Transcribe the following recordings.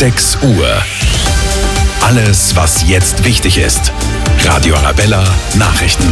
6 Uhr. Alles, was jetzt wichtig ist. Radio Arabella Nachrichten.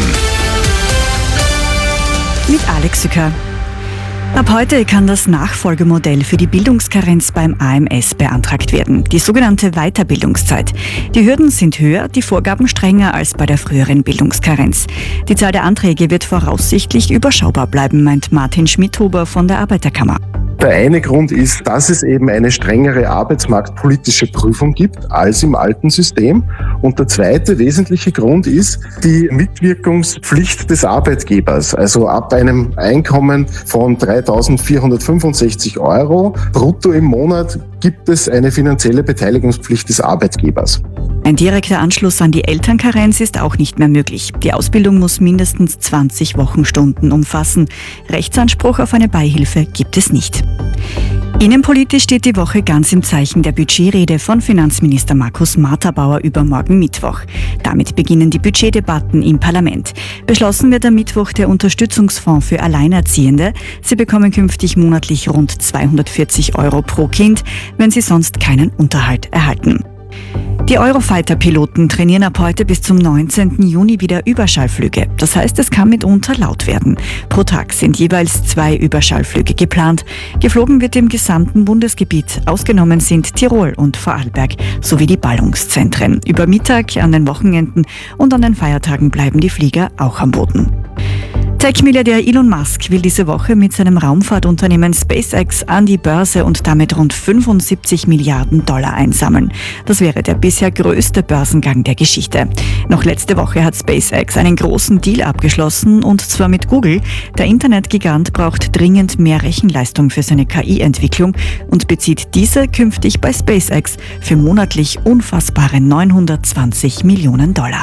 Mit Alex Sücker. Ab heute kann das Nachfolgemodell für die Bildungskarenz beim AMS beantragt werden, die sogenannte Weiterbildungszeit. Die Hürden sind höher, die Vorgaben strenger als bei der früheren Bildungskarenz. Die Zahl der Anträge wird voraussichtlich überschaubar bleiben, meint Martin Schmidhuber von der Arbeiterkammer. Der eine Grund ist, dass es eben eine strengere arbeitsmarktpolitische Prüfung gibt als im alten System. Und der zweite wesentliche Grund ist die Mitwirkungspflicht des Arbeitgebers. Also ab einem Einkommen von 3.465 € brutto im Monat gibt es eine finanzielle Beteiligungspflicht des Arbeitgebers. Ein direkter Anschluss an die Elternkarenz ist auch nicht mehr möglich. Die Ausbildung muss mindestens 20 Wochenstunden umfassen. Rechtsanspruch auf eine Beihilfe gibt es nicht. Innenpolitisch steht die Woche ganz im Zeichen der Budgetrede von Finanzminister Markus Marthabauer übermorgen Mittwoch. Damit beginnen die Budgetdebatten im Parlament. Beschlossen wird am Mittwoch der Unterstützungsfonds für Alleinerziehende. Sie bekommen künftig monatlich rund 240 € pro Kind, wenn sie sonst keinen Unterhalt erhalten. Die Eurofighter-Piloten trainieren ab heute bis zum 19. Juni wieder Überschallflüge. Das heißt, es kann mitunter laut werden. Pro Tag sind jeweils 2 Überschallflüge geplant. Geflogen wird im gesamten Bundesgebiet. Ausgenommen sind Tirol und Vorarlberg sowie die Ballungszentren. Über Mittag, an den Wochenenden und an den Feiertagen bleiben die Flieger auch am Boden. Tech-Milliardär Elon Musk will diese Woche mit seinem Raumfahrtunternehmen SpaceX an die Börse und damit rund 75 Milliarden $ einsammeln. Das wäre der bisher größte Börsengang der Geschichte. Noch letzte Woche hat SpaceX einen großen Deal abgeschlossen, und zwar mit Google. Der Internetgigant braucht dringend mehr Rechenleistung für seine KI-Entwicklung und bezieht diese künftig bei SpaceX für monatlich unfassbare 920 Millionen $.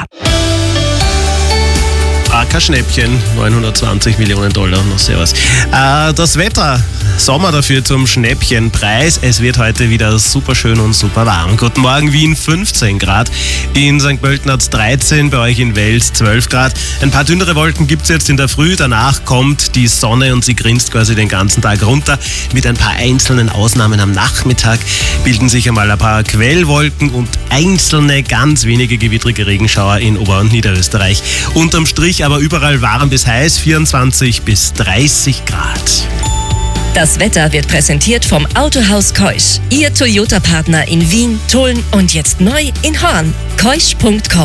Kein Schnäppchen, 920 Millionen $, noch servus. Das Wetter, Sommer dafür zum Schnäppchenpreis. Es wird heute wieder super schön und super warm. Guten Morgen, Wien 15 Grad, in St. Pölten hat es 13, bei euch in Wels 12 Grad. Ein paar dünnere Wolken gibt es jetzt in der Früh, danach kommt die Sonne und sie grinst quasi den ganzen Tag runter. Mit ein paar einzelnen Ausnahmen am Nachmittag bilden sich einmal ein paar Quellwolken und einzelne, ganz wenige gewittrige Regenschauer in Ober- und Niederösterreich. Unterm Strich aber überall warm bis heiß, 24 bis 30 Grad. Das Wetter wird präsentiert vom Autohaus Keusch. Ihr Toyota-Partner in Wien, Tulln und jetzt neu in Horn. Keusch.com.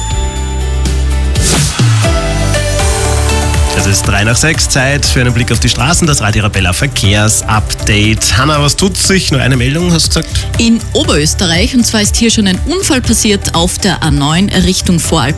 Es ist 5:03, Zeit für einen Blick auf die Straßen, das Radio Arabella Verkehrsupdate. Hanna, was tut sich? Nur eine Meldung, hast du gesagt? In Oberösterreich, und zwar ist hier schon ein Unfall passiert auf der A9 Richtung Vorarlberg.